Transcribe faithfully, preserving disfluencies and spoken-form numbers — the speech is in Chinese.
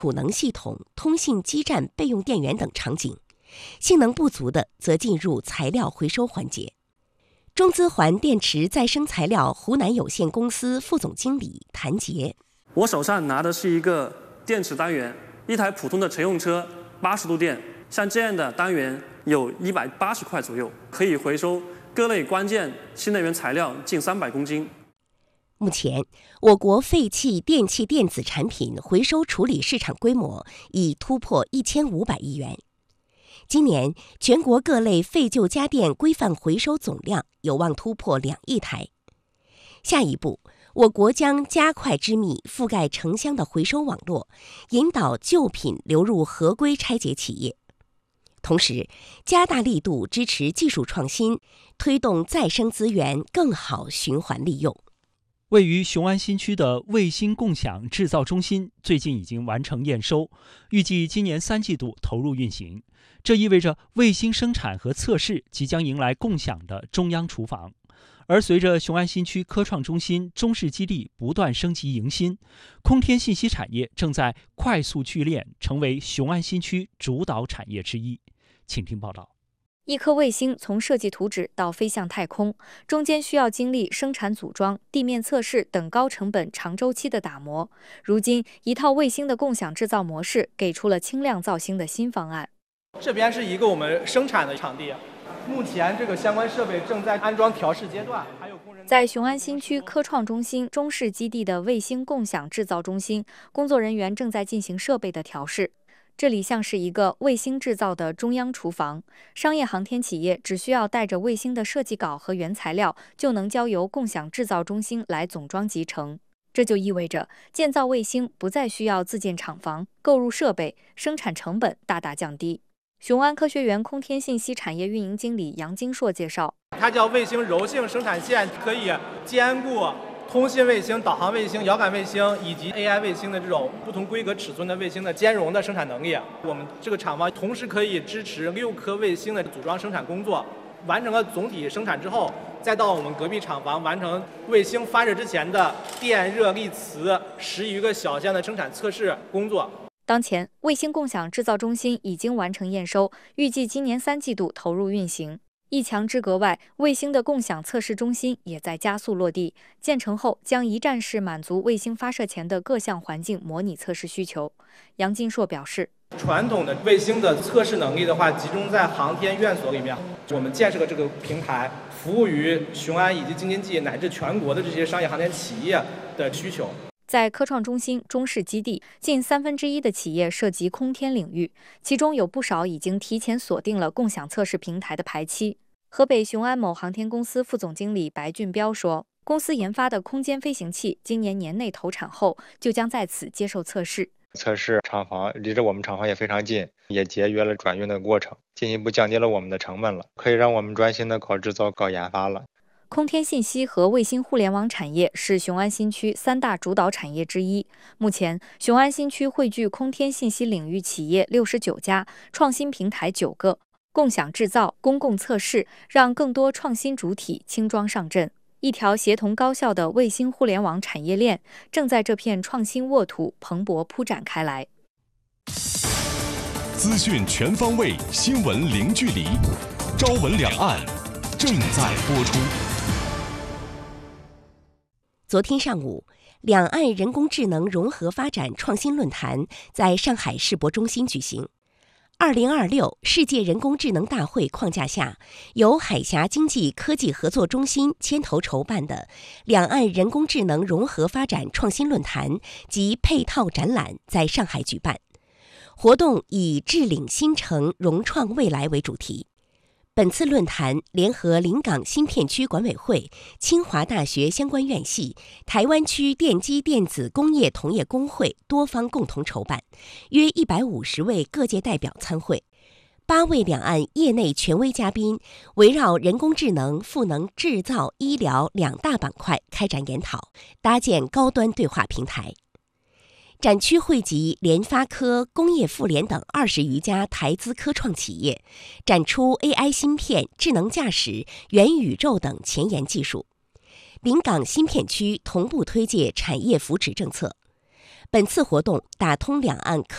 储能系统、通信基站备用电源等场景，性能不足的则进入材料回收环节。中资环电池再生材料湖南有限公司副总经理谭杰： 我手上拿的是一个电池单元，一台普通的乘用车八十度电，像这样的单元有一百八十块左右，可以回收各类关键新能源材料近三百公斤。 目前，我国废弃电器电子产品回收处理市场规模已突破一千五百亿元。今年，全国各类废旧家电规范回收总量有望突破两亿台。下一步，我国将加快织密覆盖城乡的回收网络，引导旧品流入合规拆解企业。同时，加大力度支持技术创新，推动再生资源更好循环利用。 位于雄安新区的卫星共享制造中心最近已经完成验收，预计今年三季度投入运行。这意味着卫星生产和测试即将迎来共享的中央厨房。而随着雄安新区科创中心中式基地不断升级迎新，空天信息产业正在快速聚炼，成为雄安新区主导产业之一。请听报道。 一颗卫星从设计图纸到飞向太空，中间需要经历生产组装、地面测试等高成本长周期的打磨。如今，一套卫星的共享制造模式给出了轻量造星的新方案。 这边是一个我们生产的场地，目前这个相关设备正在安装调试阶段。还有工人在雄安新区科创中心中式基地的卫星共享制造中心，工作人员正在进行设备的调试。这里像是一个卫星制造的中央厨房，商业航天企业只需要带着卫星的设计稿和原材料，就能交由共享制造中心来总装集成。这就意味着建造卫星不再需要自建厂房、购入设备，生产成本大大降低。雄安科学园空天信息产业运营经理杨金硕介绍， 它叫卫星柔性生产线，可以兼顾通信卫星、导航卫星、遥感卫星以及 A I 卫星的这种不同规格尺寸的卫星的兼容的生产能力。我们这个厂房同时可以支持六颗卫星的组装生产工作，完成了总体生产之后，再到我们隔壁厂房完成卫星发射之前的电热力磁十余个小项的生产测试工作。 当前，卫星共享制造中心已经完成验收，预计今年三季度投入运行。一墙之隔外，卫星的共享测试中心也在加速落地，建成后将一站式满足卫星发射前的各项环境模拟测试需求。杨金硕表示， 传统的卫星的测试能力的话，集中在航天院所里面。我们建设了这个平台，服务于雄安以及京津冀乃至全国的这些商业航天企业的需求。 在科创中心中式基地，近三分之一的企业涉及空天领域，其中有不少已经提前锁定了共享测试平台的排期。河北雄安某航天公司副总经理白俊彪说，公司研发的空间飞行器今年年内投产后，就将在此接受测试。 测试厂房离着我们厂房也非常近，也节约了转运的过程，进一步降低了我们的成本了，可以让我们专心的搞制造、搞研发了。 空天信息和卫星互联网产业是雄安新区三大主导产业之一。目前，雄安新区汇聚空天信息领域企业六十九家，创新平台九个，共享制造、公共测试，让更多创新主体轻装上阵。一条协同高效的卫星互联网产业链正在这片创新沃土蓬勃铺展开来。 资讯全方位，新闻零距离，朝闻两岸正在播出。 昨天上午，两岸人工智能融合发展创新论坛在上海世博中心举行。二零二六世界人工智能大会框架下，由海峡经济科技合作中心牵头筹办的两岸人工智能融合发展创新论坛及配套展览在上海举办。活动以“智领新城，融创未来”为主题。本次论坛联合临港新片区管委会、清华大学相关院系、台湾区电机电子工业同业工会多方共同筹办，约一百五十位各界代表参会。八位两岸业内权威嘉宾围绕人工智能、赋能制造、医疗两大板块开展研讨，搭建高端对话平台。展区汇集联发科、工业妇联等二十余家台资科创企业，展出 A I 芯片、智能驾驶、元宇宙等前沿技术。临港新片区同步推介产业扶持政策。本次活动打通两岸科